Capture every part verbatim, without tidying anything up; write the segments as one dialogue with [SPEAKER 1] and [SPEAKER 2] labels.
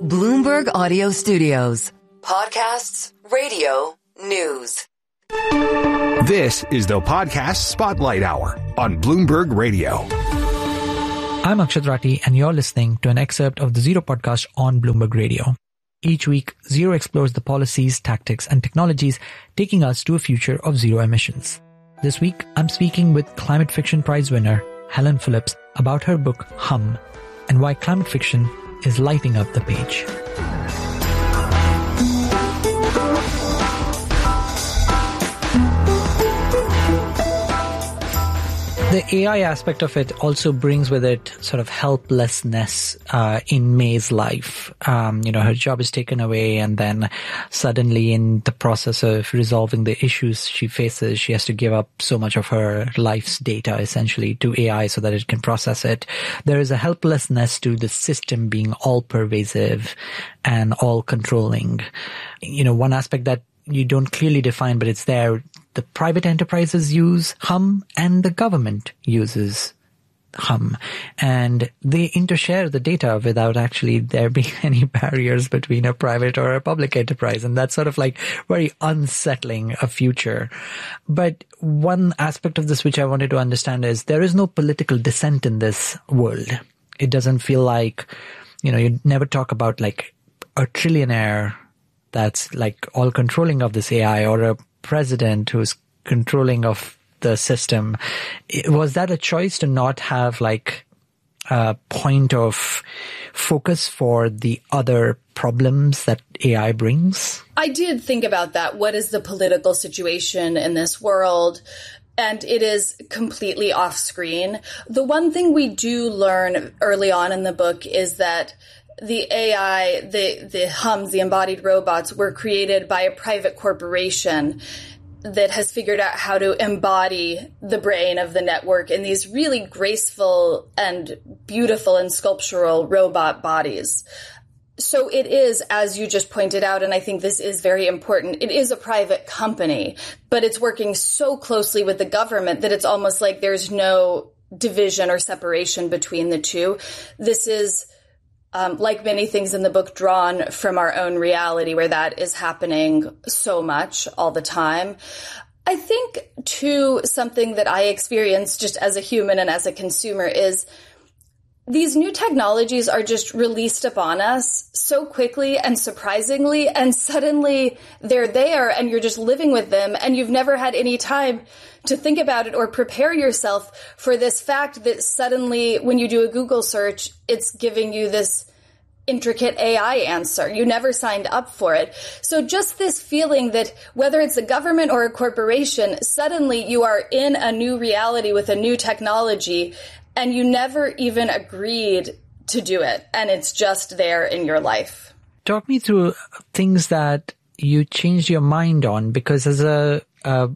[SPEAKER 1] Bloomberg Audio Studios. Podcasts, radio, news.
[SPEAKER 2] This is the Podcast Spotlight Hour on Bloomberg Radio.
[SPEAKER 3] I'm Akshat Rathi, and you're listening to an excerpt of the Zero podcast on Bloomberg Radio. Each week, Zero explores the policies, tactics, and technologies taking us to a future of zero emissions. This week, I'm speaking with climate fiction prize winner Helen Phillips about her book Hum and why climate fiction is lighting up the page. The A I aspect of it also brings with it sort of helplessness uh, in May's life. Um, you know, her job is taken away, and then suddenly in the process of resolving the issues she faces, she has to give up so much of her life's data essentially to A I so that it can process it. There is a helplessness to the system being all pervasive and all controlling. You know, one aspect that you don't clearly define, but it's there. The private enterprises use Hum and the government uses Hum, and they intershare the data without actually there being any barriers between a private or a public enterprise. And that's sort of like very unsettling a future. But one aspect of this which I wanted to understand is there is no political dissent in this world. It doesn't feel like, you know, you never talk about like a trillionaire that's like all controlling of this A I, or a president who's controlling of the system. Was that a choice to not have like a point of focus for the other problems that A I brings?
[SPEAKER 4] I did think about that. What is the political situation in this world? And it is completely off screen. The one thing we do learn early on in the book is that the A I, the, the Hums, the embodied robots, were created by a private corporation that has figured out how to embody the brain of the network in these really graceful and beautiful and sculptural robot bodies. So it is, as you just pointed out, and I think this is very important, it is a private company, but it's working so closely with the government that it's almost like there's no division or separation between the two. This is Um, like many things in the book, drawn from our own reality, where that is happening so much all the time. I think, too, something that I experience just as a human and as a consumer is these new technologies are just released upon us so quickly and surprisingly, and suddenly they're there and you're just living with them, and you've never had any time to think about it or prepare yourself for this fact that suddenly when you do a Google search, it's giving you this intricate A I answer. You never signed up for it. So just this feeling that whether it's a government or a corporation, suddenly you are in a new reality with a new technology, and you never even agreed to do it. And it's just there in your life.
[SPEAKER 3] Talk me through things that you changed your mind on, because as a, a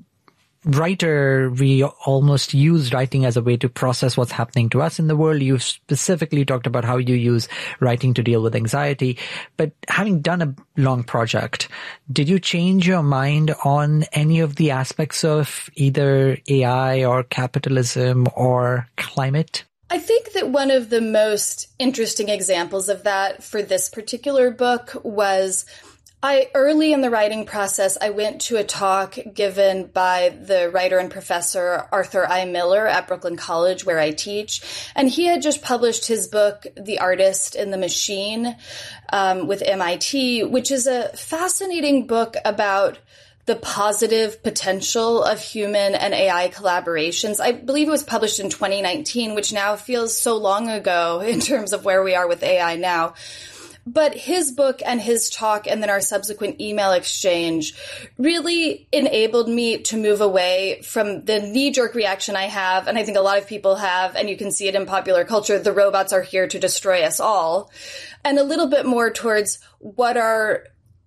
[SPEAKER 3] writer, we almost use writing as a way to process what's happening to us in the world. You've specifically talked about how you use writing to deal with anxiety. But having done a long project, did you change your mind on any of the aspects of either A I or capitalism or climate?
[SPEAKER 4] I think that one of the most interesting examples of that for this particular book was I, early in the writing process, I went to a talk given by the writer and professor Arthur I. Miller at Brooklyn College, where I teach. And he had just published his book, The Artist and the Machine, um, with M I T, which is a fascinating book about the positive potential of human and A I collaborations. I believe it was published in twenty nineteen, which now feels so long ago in terms of where we are with A I now. But his book and his talk and then our subsequent email exchange really enabled me to move away from the knee-jerk reaction I have, and I think a lot of people have, and you can see it in popular culture, the robots are here to destroy us all, and a little bit more towards what are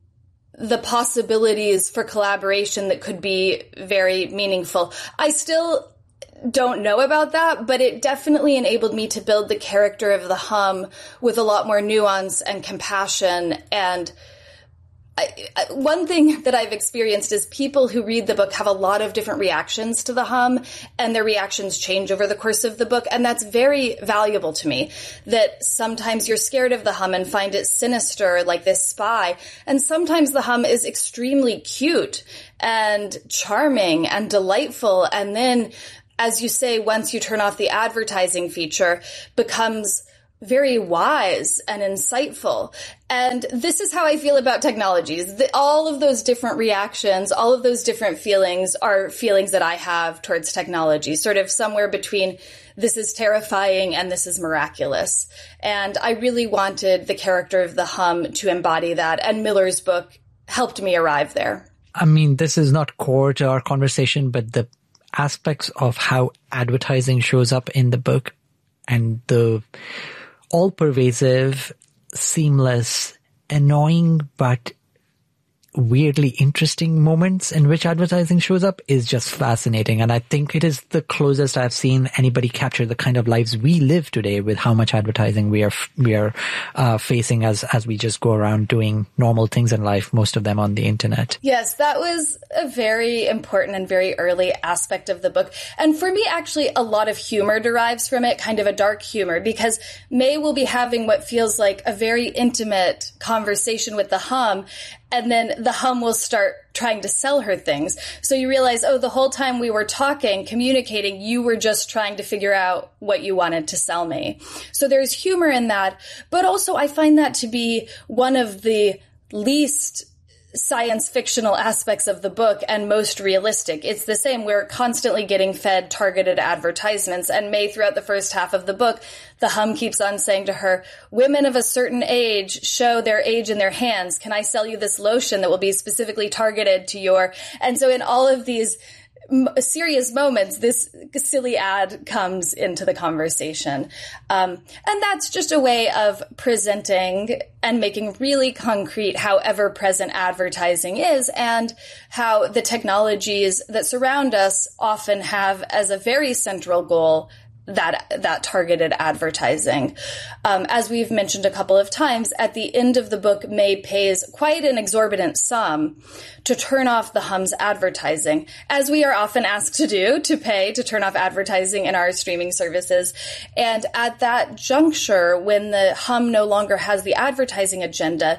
[SPEAKER 4] the possibilities for collaboration that could be very meaningful. I still don't know about that, but it definitely enabled me to build the character of the Hum with a lot more nuance and compassion and I, I, one thing that I've experienced is people who read the book have a lot of different reactions to the hum, and their reactions change over the course of the book. And that's very valuable to me, that sometimes you're scared of the hum and find it sinister, like this spy. And sometimes the hum is extremely cute and charming and delightful. And then, as you say, once you turn off the advertising feature, becomes very wise and insightful. And this is how I feel about technologies. The, all of those different reactions, all of those different feelings are feelings that I have towards technology, sort of somewhere between this is terrifying and this is miraculous. And I really wanted the character of the hum to embody that. And Miller's book helped me arrive there.
[SPEAKER 3] I mean, this is not core to our conversation, but the aspects of how advertising shows up in the book and the all-pervasive, seamless, annoying, but weirdly interesting moments in which advertising shows up is just fascinating. And I think it is the closest I've seen anybody capture the kind of lives we live today with how much advertising we are we are uh, facing as as we just go around doing normal things in life, most of them on the internet.
[SPEAKER 4] Yes, that was a very important and very early aspect of the book. And for me, actually, a lot of humor derives from it, kind of a dark humor, because May will be having what feels like a very intimate conversation with the hum, and then the hum will start trying to sell her things. So you realize, oh, the whole time we were talking, communicating, you were just trying to figure out what you wanted to sell me. So there's humor in that. But also I find that to be one of the least science fictional aspects of the book and most realistic. It's the same. We're constantly getting fed targeted advertisements. And May, throughout the first half of the book, the hum keeps on saying to her, women of a certain age show their age in their hands. Can I sell you this lotion that will be specifically targeted to your... And so in all of these serious moments, this silly ad comes into the conversation. Um, and that's just a way of presenting and making really concrete how ever-present advertising is, and how the technologies that surround us often have as a very central goal that that targeted advertising. Um, as we've mentioned a couple of times, at the end of the book, May pays quite an exorbitant sum to turn off the hum's advertising, as we are often asked to do, to pay to turn off advertising in our streaming services. And at that juncture, when the hum no longer has the advertising agenda,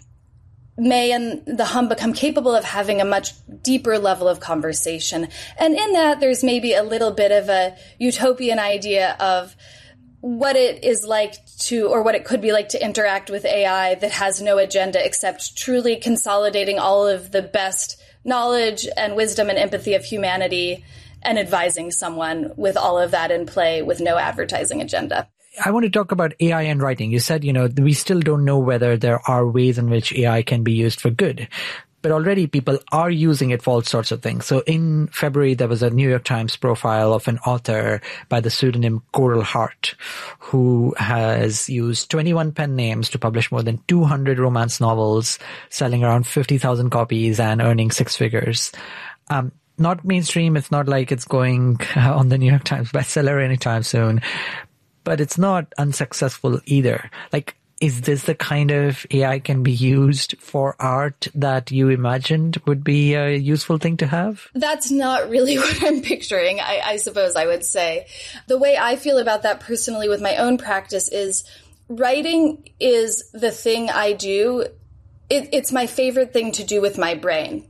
[SPEAKER 4] May and the hum become capable of having a much deeper level of conversation. And in that, there's maybe a little bit of a utopian idea of what it is like to, or what it could be like to interact with A I that has no agenda except truly consolidating all of the best knowledge and wisdom and empathy of humanity and advising someone with all of that in play with no advertising agenda.
[SPEAKER 3] I want to talk about A I and writing. You said, you know, we still don't know whether there are ways in which A I can be used for good. But already people are using it for all sorts of things. So in February, there was a New York Times profile of an author by the pseudonym Coral Hart, who has used twenty-one pen names to publish more than two hundred romance novels, selling around fifty thousand copies and earning six figures. Um, not mainstream. It's not like it's going on the New York Times bestseller anytime soon. But it's not unsuccessful either. Like, is this the kind of A I can be used for art that you imagined would be a useful thing to have?
[SPEAKER 4] That's not really what I'm picturing, I, I suppose I would say. The way I feel about that personally with my own practice is writing is the thing I do. It, it's my favorite thing to do with my brain.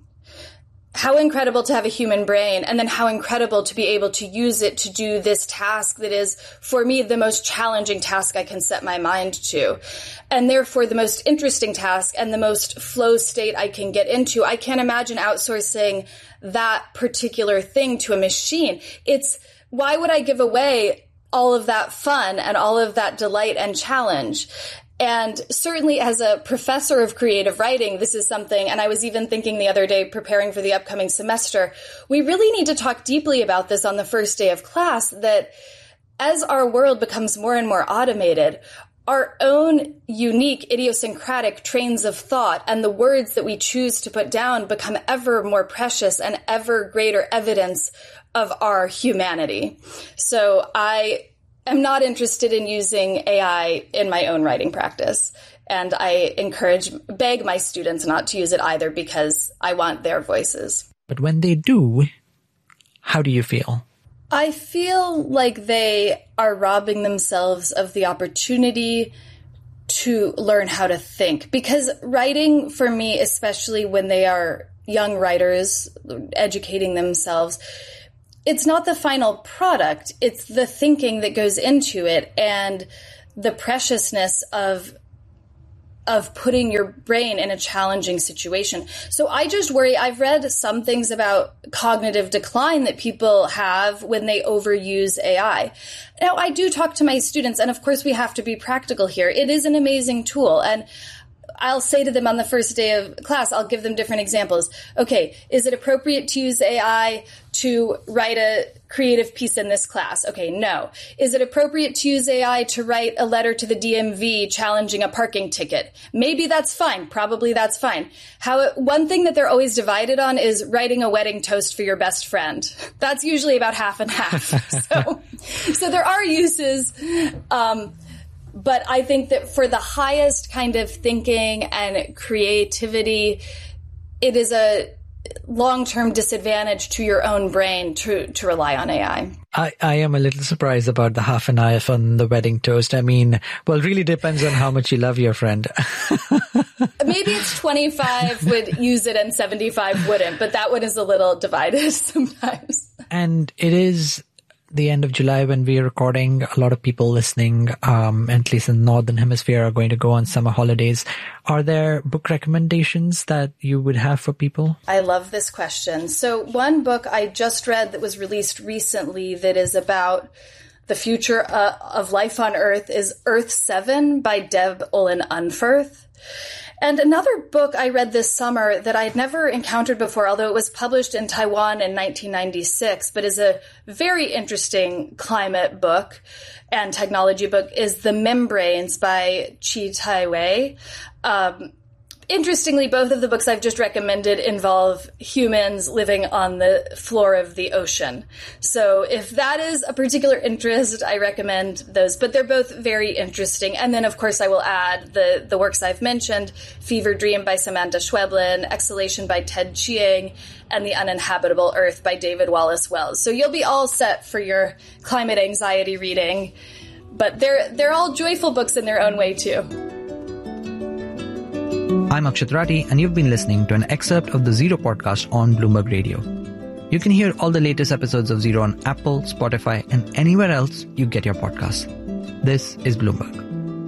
[SPEAKER 4] How incredible to have a human brain, and then how incredible to be able to use it to do this task that is, for me, the most challenging task I can set my mind to. And therefore, the most interesting task and the most flow state I can get into. I can't imagine outsourcing that particular thing to a machine. It's, why would I give away all of that fun and all of that delight and challenge? And certainly as a professor of creative writing, this is something, and I was even thinking the other day preparing for the upcoming semester, we really need to talk deeply about this on the first day of class, that as our world becomes more and more automated, our own unique idiosyncratic trains of thought and the words that we choose to put down become ever more precious and ever greater evidence of our humanity. So I am not interested in using A I in my own writing practice. And I encourage, beg my students not to use it either because I want their voices.
[SPEAKER 3] But when they do, how do you feel?
[SPEAKER 4] I feel like they are robbing themselves of the opportunity to learn how to think. Because writing, for me, especially when they are young writers educating themselves, it's not the final product. It's the thinking that goes into it and the preciousness of of putting your brain in a challenging situation. So I just worry. I've read some things about cognitive decline that people have when they overuse A I. Now, I do talk to my students, and of course we have to be practical here. It is an amazing tool, and I'll say to them on the first day of class, I'll give them different examples. Okay, is it appropriate to use A I to write a creative piece in this class? Okay, no. Is it appropriate to use A I to write a letter to the D M V challenging a parking ticket? Maybe that's fine. Probably that's fine. How, one thing that they're always divided on is writing a wedding toast for your best friend. That's usually about half and half. so, so there are uses, um, but I think that for the highest kind of thinking and creativity, it is a long-term disadvantage to your own brain to, to rely on A I.
[SPEAKER 3] I, I am a little surprised about the half an eye on the wedding toast. I mean, well, it really depends on how much you love your friend.
[SPEAKER 4] Maybe it's twenty-five would use it and seventy-five wouldn't, but that one is a little divided sometimes.
[SPEAKER 3] And it is the end of July when we're recording. A lot of people listening, um, at least in the Northern Hemisphere, are going to go on summer holidays. Are there book recommendations that you would have for people?
[SPEAKER 4] I love this question. So one book I just read that was released recently that is about the future uh, of life on Earth is Earth seven by Deb Olin Unferth. And another book I read this summer that I'd never encountered before, although it was published in Taiwan in nineteen ninety-six, but is a very interesting climate book and technology book, is The Membranes by Chi Tai Wei. Um, Interestingly, both of the books I've just recommended involve humans living on the floor of the ocean. So if that is a particular interest, I recommend those. But they're both very interesting. And then, of course, I will add the, the works I've mentioned, Fever Dream by Samantha Schweblin, Exhalation by Ted Chiang, and The Uninhabitable Earth by David Wallace Wells. So you'll be all set for your climate anxiety reading. But they're, they're all joyful books in their own way, too.
[SPEAKER 3] I'm Akshat Rathi, and you've been listening to an excerpt of the Zero podcast on Bloomberg Radio. You can hear all the latest episodes of Zero on Apple, Spotify, and anywhere else you get your podcasts. This is Bloomberg.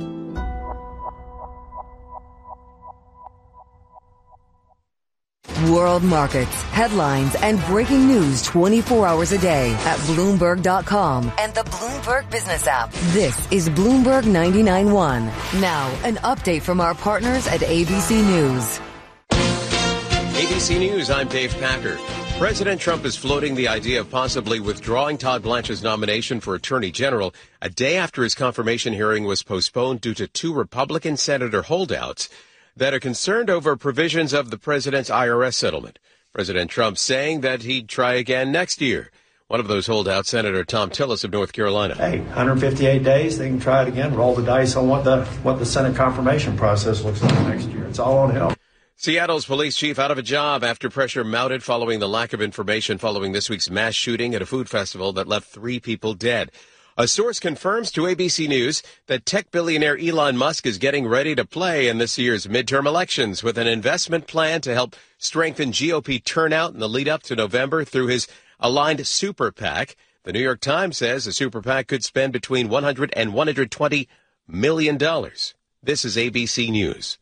[SPEAKER 1] World markets, headlines, and breaking news twenty-four hours a day at Bloomberg dot com and the Bloomberg Business app. This is Bloomberg ninety-nine point one. Now, an update from our partners at A B C News.
[SPEAKER 5] A B C News, I'm Dave Packer. President Trump is floating the idea of possibly withdrawing Todd Blanche's nomination for Attorney General a day after his confirmation hearing was postponed due to two Republican senator holdouts that are concerned over provisions of the president's I R S settlement. President Trump saying that he'd try again next year. One of those holdouts, Senator Thom Tillis of North Carolina.
[SPEAKER 6] Hey, one hundred fifty-eight days, they can try it again, roll the dice on what the what the Senate confirmation process looks like next year. It's all on him.
[SPEAKER 5] Seattle's police chief out of a job after pressure mounted following the lack of information following this week's mass shooting at a food festival that left three people dead. A source confirms to A B C News that tech billionaire Elon Musk is getting ready to play in this year's midterm elections with an investment plan to help strengthen G O P turnout in the lead up to November through his aligned super PAC. The New York Times says the super PAC could spend between one hundred and one hundred twenty million dollars. This is A B C News.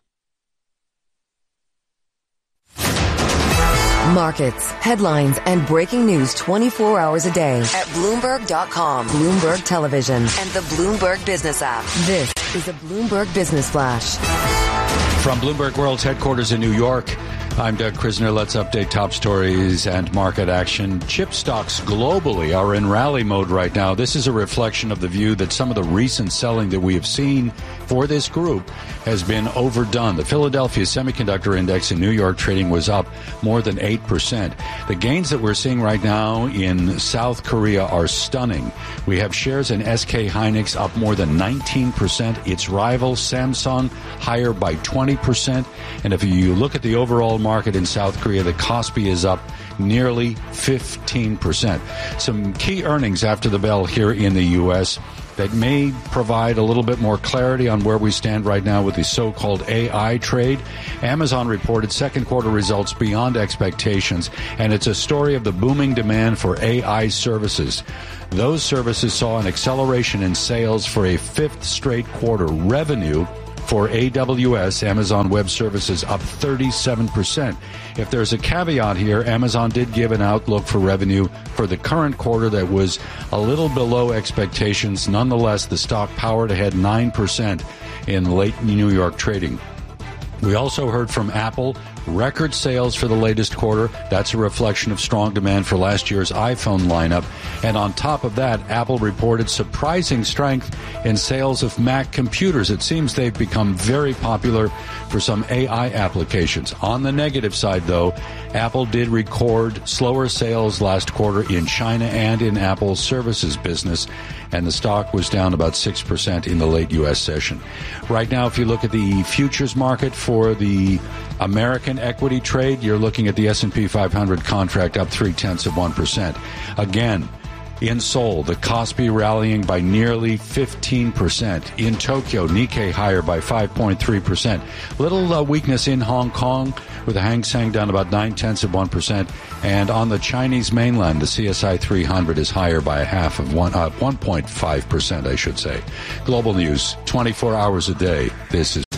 [SPEAKER 1] Markets, headlines, and breaking news twenty-four hours a day at Bloomberg dot com, Bloomberg Television, and the Bloomberg Business app. This is a Bloomberg Business Flash.
[SPEAKER 7] From Bloomberg World's headquarters in New York, I'm Doug Krisner. Let's update top stories and market action. Chip stocks globally are in rally mode right now. This is a reflection of the view that some of the recent selling that we have seen for this group has been overdone. The Philadelphia Semiconductor Index in New York trading was up more than eight percent. The gains that we're seeing right now in South Korea are stunning. We have shares in S K Hynix up more than nineteen percent. Its rival Samsung higher by twenty percent. And if you look at the overall market in South Korea, the Kospi is up nearly fifteen percent. Some key earnings after the bell here in the U S that may provide a little bit more clarity on where we stand right now with the so-called A I trade. Amazon reported second quarter results beyond expectations, and it's a story of the booming demand for A I services. Those services saw an acceleration in sales for a fifth straight quarter. Revenue for A W S, Amazon Web Services, up thirty-seven percent. If there's a caveat here, Amazon did give an outlook for revenue for the current quarter that was a little below expectations. Nonetheless, the stock powered ahead nine percent in late New York trading. We also heard from Apple, record sales for the latest quarter. That's a reflection of strong demand for last year's iPhone lineup. And on top of that, Apple reported surprising strength in sales of Mac computers. It seems they've become very popular for some A I applications. On the negative side, though, Apple did record slower sales last quarter in China and in Apple's services business, and the stock was down about six percent in the late U S session. Right now, if you look at the futures market for the American equity trade, you're looking at the S and P five hundred contract up three-tenths of one percent. Again, in Seoul, the Kospi rallying by nearly fifteen percent. In Tokyo, Nikkei higher by five point three percent. Little uh, weakness in Hong Kong, with the Hang Seng down about nine-tenths of one percent. And on the Chinese mainland, the C S I three hundred is higher by a half of one, uh, one point five percent, I should say. Global news, twenty-four hours a day. This is